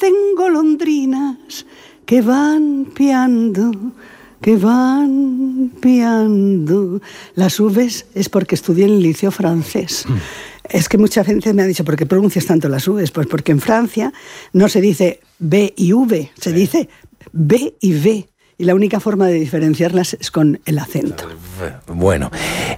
parecen golondrinas que van piando, que van piando. Las V's es porque estudié en el liceo francés. Es que mucha gente me ha dicho, ¿por qué pronuncias tanto las V's? Pues porque en Francia no se dice B y V, se dice B y V. Y la única forma de diferenciarlas es con el acento. Bueno,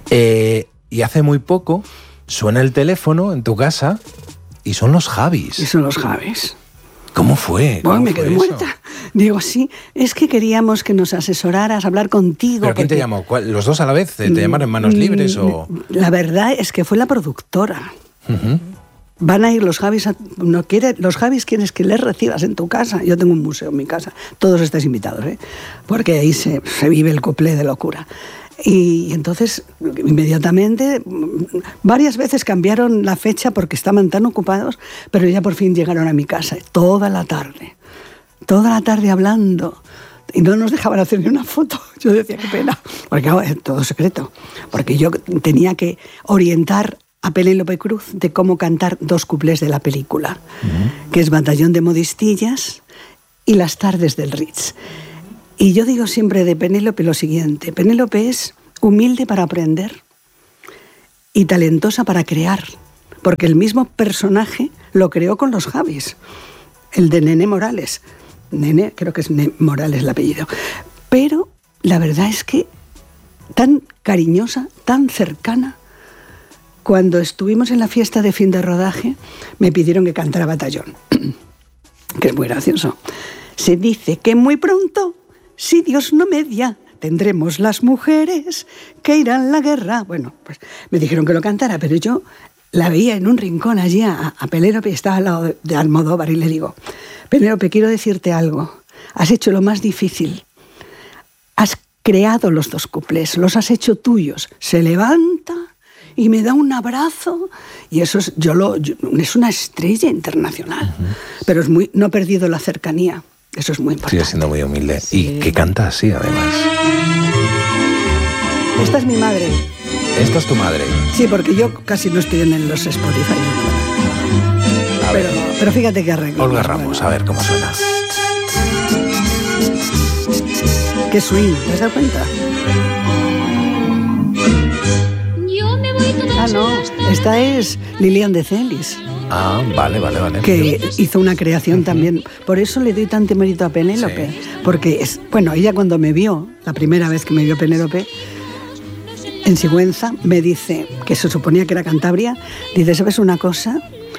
y hace muy poco suena el teléfono en tu casa y son los Javis. Y son los Javis. ¿Cómo fue? Bueno, me quedé muerta. Digo, sí, es que queríamos que nos asesoraras, hablar contigo. ¿Pero quién te llamó? ¿Los dos a la vez? ¿Te llamaron en Manos Libres o...? La verdad es que fue la productora. Uh-huh. Van a ir los Javis, los Javis quieres que les recibas en tu casa. Yo tengo un museo en mi casa, todos estáis invitados, porque ahí se vive el cuplé de locura. Y entonces, inmediatamente, varias veces cambiaron la fecha porque estaban tan ocupados, pero ya por fin llegaron a mi casa, toda la tarde hablando. Y no nos dejaban hacer ni una foto. Yo decía, qué pena, porque es todo secreto. Porque yo tenía que orientar a Penélope Cruz de cómo cantar 2 cuplés de la película, que es Batallón de Modistillas y Las tardes del Ritz. Y yo digo siempre de Penélope lo siguiente: Penélope es humilde para aprender y talentosa para crear, porque el mismo personaje lo creó con los Javis, el de Nené Morales. Nené, creo que es Morales el apellido. Pero la verdad es que tan cariñosa, tan cercana. Cuando estuvimos en la fiesta de fin de rodaje, me pidieron que cantara Batallón, que es muy gracioso. Se dice que muy pronto, si Dios no media, tendremos las mujeres que irán a la guerra. Bueno, pues me dijeron que lo cantara, pero yo la veía en un rincón allí a Penélope, estaba al lado de Almodóvar, y le digo, Penélope, quiero decirte algo. Has hecho lo más difícil. Has creado los 2 cuplés, los has hecho tuyos. Se levanta y me da un abrazo, y eso es, es una estrella internacional. Pero no ha perdido la cercanía. Eso es muy importante. Sigue siendo muy humilde. Sí. Y que canta así, además. Esta es mi madre. ¿Esta es tu madre? Sí, porque yo casi no estoy en los Spotify. Pero fíjate que arreglo. Olga Ramos, a ver cómo suena. Qué swing, ¿te has dado cuenta? No, esta es Lilian de Celis. Ah, vale. Que hizo una creación también. Por eso le doy tanto mérito a Penélope. Sí. Porque, ella cuando me vio, la primera vez que me vio Penélope, en Sigüenza, me dice, que se suponía que era Cantabria, dice, ¿sabes una cosa?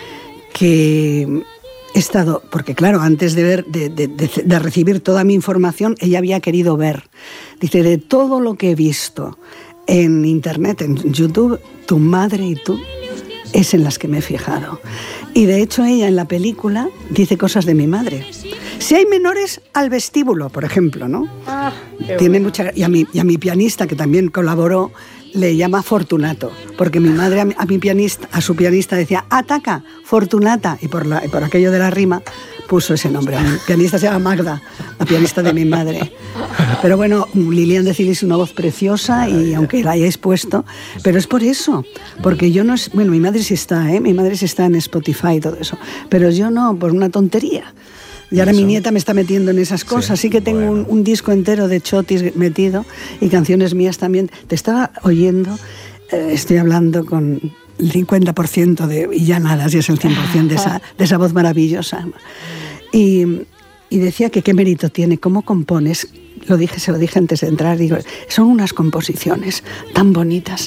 Que he estado, porque claro, antes de recibir toda mi información, ella había querido ver. Dice, de todo lo que he visto en internet, en YouTube, tu madre y tú es en las que me he fijado. Y de hecho ella en la película dice cosas de mi madre. Si hay menores, al vestíbulo, por ejemplo, ¿no? Tiene mucha, y a mi pianista, que también colaboró, le llama Fortunato, porque mi madre a su pianista decía, ataca, Fortunata, y por aquello de la rima puso ese nombre. Mi pianista se llama Magda, la pianista de mi madre. Pero bueno, Lilian de Celis es una voz preciosa, y aunque la hayáis puesto, pero es por eso, porque yo no... Bueno, mi madre sí está en Spotify y todo eso, pero yo no, por una tontería. Y ahora mi nieta me está metiendo en esas cosas. Sí que tengo un disco entero de chotis metido y canciones mías también. Te estaba oyendo, estoy hablando con el 50% y ya nada, si es el 100% de esa voz maravillosa. Y decía que qué mérito tiene, cómo compones. Se lo dije antes de entrar, digo, son unas composiciones tan bonitas,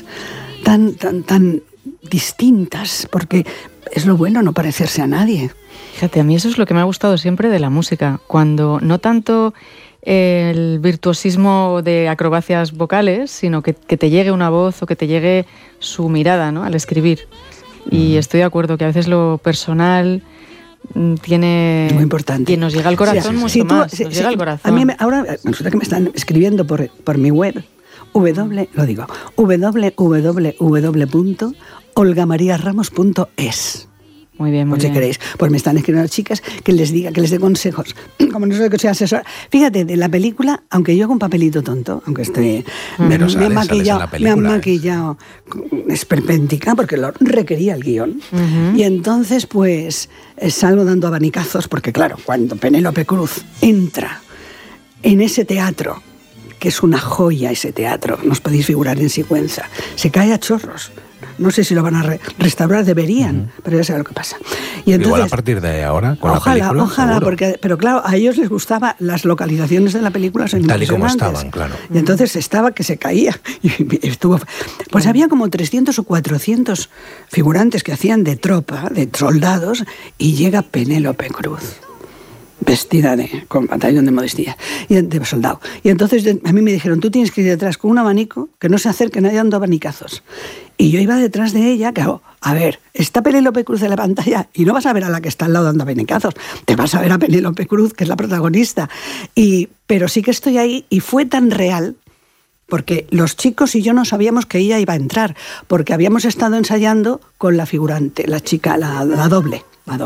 tan distintas, porque es lo bueno no parecerse a nadie. Fíjate, a mí eso es lo que me ha gustado siempre de la música, cuando no tanto el virtuosismo de acrobacias vocales, sino que te llegue una voz o que te llegue su mirada, ¿no?, al escribir. Y estoy de acuerdo que a veces lo personal tiene... Muy importante. Y nos llega al corazón mucho más, nos llega al corazón. A mí ahora resulta que me están escribiendo por mi web, www.olgamariaramos.es. Muy bien, muy pues, si bien. queréis, pues me están escribiendo las chicas que les diga, que les dé consejos. Como no soy que soy asesora. Fíjate, de la película, aunque yo hago un papelito tonto, aunque esté... me han maquillado esperpéntica, porque lo requería el guión. Y entonces, pues, salgo dando abanicazos, porque claro, cuando Penélope Cruz entra en ese teatro, que es una joya ese teatro, no os podéis figurar en Sigüenza, se cae a chorros. No sé si lo van a restaurar, deberían, pero ya sabes lo que pasa. Y entonces, igual a partir de ahora, con ojalá, la película, ojalá, pero claro, a ellos les gustaban las localizaciones de la película, son tal y como impresionantes. estaban, claro. Y entonces estaba que se caía. Y estuvo, pues había como 300 o 400 figurantes que hacían de tropa, de soldados, y llega Penélope Cruz, vestida con batallón de modestia y de soldado. Y entonces a mí me dijeron, tú tienes que ir detrás con un abanico, que no se acerque nadie dando abanicazos. Y yo iba detrás de ella, claro, a ver, está Penélope Cruz en la pantalla y no vas a ver a la que está al lado dando abanicazos, te vas a ver a Penélope Cruz, que es la protagonista. Pero sí que estoy ahí y fue tan real, porque los chicos y yo no sabíamos que ella iba a entrar, porque habíamos estado ensayando con la figurante, la chica, la doble.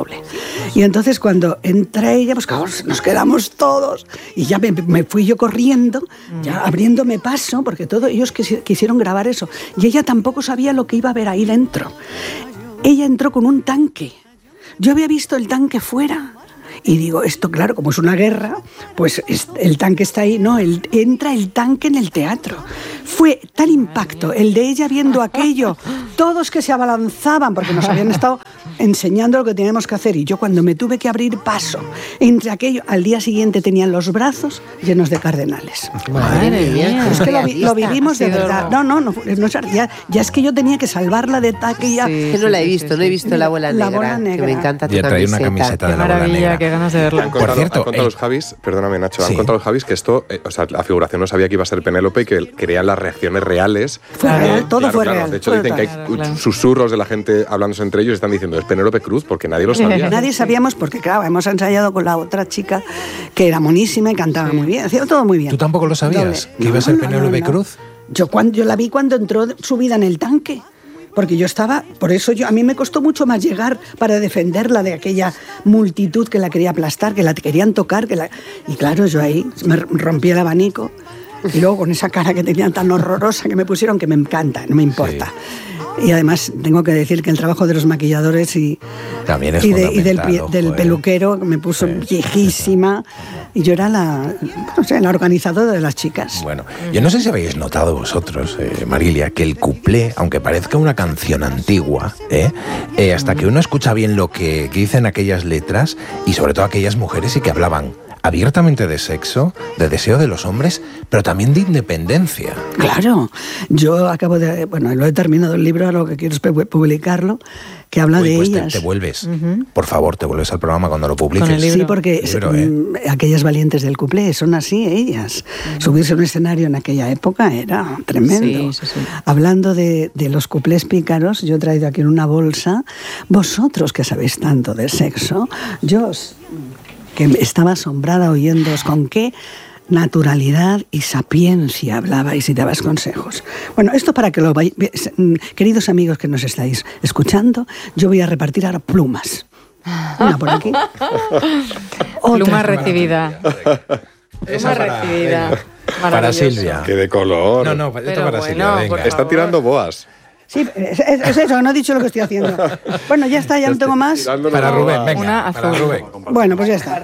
Y entonces cuando entra ella, pues claro, nos quedamos todos y ya me fui yo corriendo, ya abriéndome paso, porque todos ellos quisieron grabar eso. Y ella tampoco sabía lo que iba a ver ahí dentro. Ella entró con un tanque. Yo había visto el tanque fuera. Y digo, esto claro, como es una guerra, pues el tanque está ahí. No, entra el tanque en el teatro. Fue tal impacto el de ella viendo aquello, todos que se abalanzaban, porque nos habían estado enseñando lo que teníamos que hacer. Y yo cuando me tuve que abrir paso entre aquello, al día siguiente tenían los brazos llenos de cardenales. Madre mía. Es que lo vivimos de verdad. No, ya es que yo tenía que salvarla de taque ya. Sí, que no la he visto, no he visto la bola negra, que me encanta tu camiseta. Y trae una camiseta de la bola negra. Qué ganas de verla. Por cierto, han contado los Javis, perdóname Nacho, sí. han contado los Javis que esto, o sea, la figuración no sabía que iba a ser Penélope y que querían las reacciones reales. Fue real, todo fue real. De hecho, dicen que hay susurros de la gente hablándose entre ellos y están diciendo, es Penélope Cruz, porque nadie lo sabía. Nadie sabíamos, porque claro, hemos ensayado con la otra chica que era monísima y cantaba muy bien, hacía todo muy bien. ¿Tú tampoco lo sabías? ¿Que iba a ser Penélope Cruz? Yo la vi cuando entró subida en el tanque. Porque yo estaba, por eso a mí me costó mucho más llegar para defenderla de aquella multitud que la quería aplastar, que la querían tocar, y claro, yo ahí me rompí el abanico y luego con esa cara que tenían tan horrorosa que me pusieron, que me encanta, no me importa. Sí. Y además tengo que decir que el trabajo de los maquilladores y del peluquero me puso viejísima. Y yo era la organizadora de las chicas. Bueno, yo no sé si habéis notado vosotros, Marilia, que el cuplé, aunque parezca una canción antigua, hasta que uno escucha bien lo que dicen aquellas letras, y sobre todo aquellas mujeres y que hablaban abiertamente de sexo, de deseo de los hombres, pero también de independencia. Claro, yo lo he terminado el libro, ahora lo que quiero es publicarlo, que habla de ellas. Te vuelves, por favor, te vuelves al programa cuando lo publiques. Sí, porque aquellas valientes del cuplé son así, ellas. Subirse a un escenario en aquella época era tremendo. Sí. Hablando de los cuplés pícaros, yo he traído aquí en una bolsa, vosotros que sabéis tanto de sexo, que estaba asombrada oyéndoos con qué naturalidad y sapiencia hablabais y dabas consejos. Bueno, esto para que lo vayáis, queridos amigos que nos estáis escuchando, yo voy a repartir ahora plumas. Una por aquí. Pluma recibida. Pluma recibida. Para Silvia. Que de color. No, esto para Silvia, venga. Está tirando boas. Sí, es eso, no he dicho lo que estoy haciendo. Bueno, ya está, ya no tengo más. Para Rubén, venga. Una azul. Para Rubén. Bueno, pues ya está.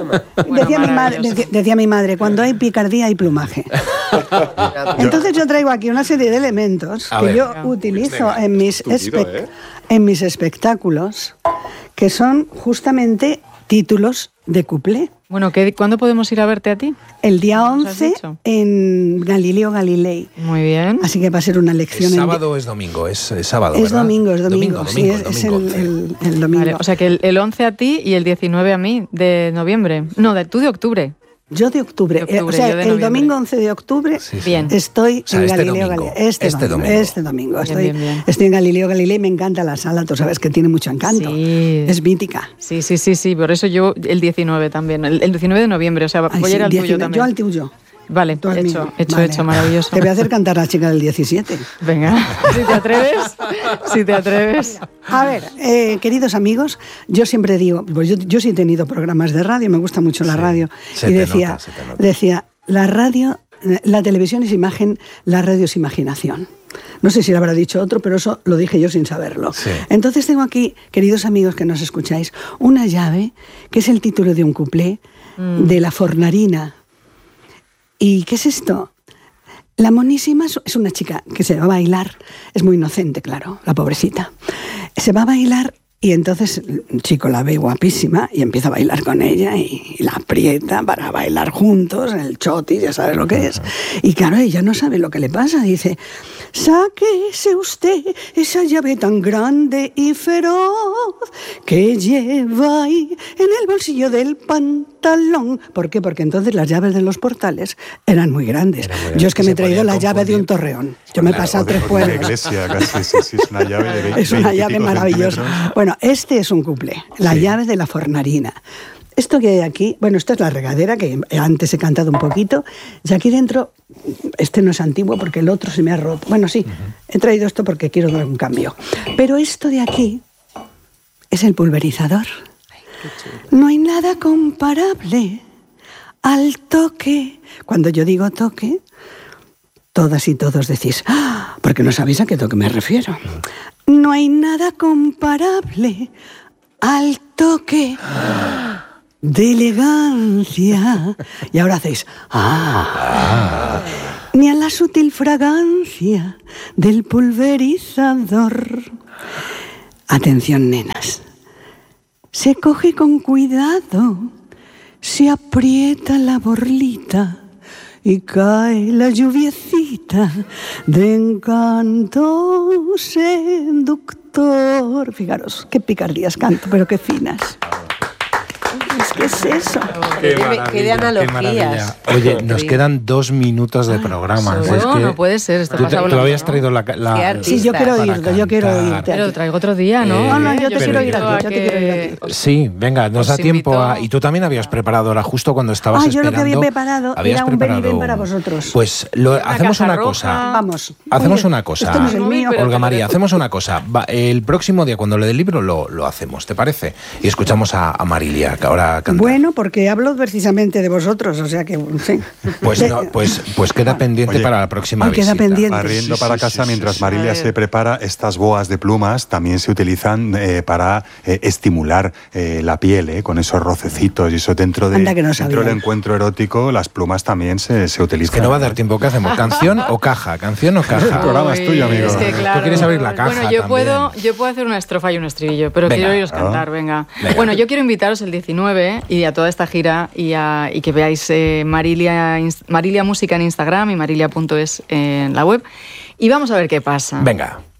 Decía mi madre, cuando hay picardía hay plumaje. Entonces yo traigo aquí una serie de elementos que yo utilizo en mis espectáculos, que son justamente títulos de cuplé. Bueno, ¿cuándo podemos ir a verte a ti? El día 11 en Galileo Galilei. Muy bien. Así que va a ser una lección. ¿Es sábado o es domingo? Es sábado, es ¿verdad? Es domingo. Sí, es el domingo. Vale, o sea que el 11 a ti y el 19 a mí, de noviembre. No, tú de octubre. Yo de octubre. O sea, el domingo 11 de octubre estoy en Galileo Galilei. Este domingo. Estoy en Galileo Galilei, me encanta la sala, tú sabes que tiene mucho encanto. Sí. Es mítica. Sí, por eso yo el 19 también, el 19 de noviembre, o sea, voy a ir al tuyo también. Yo al tuyo. Vale, hecho, maravilloso. Te voy a hacer cantar a la chica del 17. Venga, si te atreves. A ver, queridos amigos, yo siempre digo, pues yo sí he tenido programas de radio, me gusta mucho la radio, y decía, la radio, la televisión es imagen, la radio es imaginación. No sé si lo habrá dicho otro, pero eso lo dije yo sin saberlo. Sí. Entonces tengo aquí, queridos amigos que nos escucháis, una llave que es el título de un cuplé de La Fornarina. ¿Y qué es esto? La monísima es una chica que se va a bailar, es muy inocente, claro, la pobrecita. Se va a bailar y entonces el chico la ve guapísima y empieza a bailar con ella y la aprieta para bailar juntos, el choti, ya sabes lo que es. Y claro, ella no sabe lo que le pasa, dice, sáquese usted esa llave tan grande y feroz que lleva ahí en el bolsillo del pantalón. ¿Por qué? Porque entonces las llaves de los portales eran muy grandes. Yo es que me he traído la llave de un torreón. Yo me he pasado 3 pueblos. De la iglesia, casi, sí, es una llave de 20. Es una llave maravillosa. Bueno, este es un cuplé, la llave de La Fornarina. Esto que hay aquí, bueno, esto es la regadera, que antes he cantado un poquito, y aquí dentro, este no es antiguo porque el otro se me ha roto. Bueno, sí, he traído esto porque quiero dar un cambio. Pero esto de aquí es el pulverizador. No hay nada comparable al toque. Cuando yo digo toque, todas y todos decís, ¡ah!, porque no sabéis a qué toque me refiero. No hay nada comparable al toque de elegancia. Y ahora hacéis, ni a la sutil fragancia del pulverizador. Atención, nenas. Se coge con cuidado, se aprieta la borlita y cae la lluviecita de encanto seductor. Fijaros, qué picardías canto, pero qué finas. ¿Qué es eso? Qué de analogías. Oye, nos quedan 2 minutos de programa. Es que no puede ser. ¿Tú habías traído la sí, yo quiero oírte. Pero lo traigo otro día, ¿no? No, yo te quiero oír a ti. Sí, venga, nos da tiempo. Y tú también habías preparado ahora justo cuando estabas esperando. Yo lo que había preparado era un ven y ven para vosotros. Pues hacemos una cosa. Vamos. Hacemos una cosa. Esto no es el mío. Olga María, hacemos una cosa. El próximo día, cuando le dé el libro, lo hacemos, ¿te parece? Y escuchamos a Marilia, que ahora canta. Bueno, porque hablo precisamente de vosotros, o sea que sí. Pues queda pendiente para la próxima visita. Queda pendiente. Barriendo para casa, mientras Marilia se prepara, estas boas de plumas también se utilizan para estimular la piel, con esos rocecitos y eso dentro del encuentro erótico, las plumas también se utilizan. Es que no va a dar tiempo. ¿Qué hacemos? ¿Canción o caja? ¿Canción o caja? El programa es tuyo, amigo. Es que, claro, tú quieres abrir la caja. Bueno, yo puedo hacer una estrofa y un estribillo, pero quiero oíros cantar, venga. Bueno, yo quiero invitaros el 19 y a toda esta gira y que veáis Marilia Música en Instagram y marilia.es en la web y vamos a ver qué pasa. Venga.